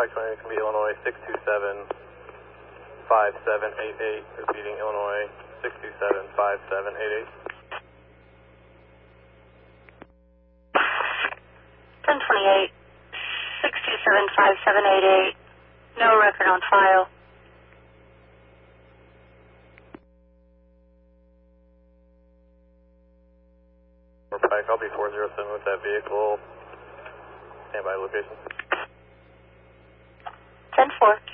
Pike 20 can be Illinois 627-5788, repeating Illinois 627-5788. 1028, 627-5788, no record on file. Pike, I'll be 407 with that vehicle. Stand by location. 10-4.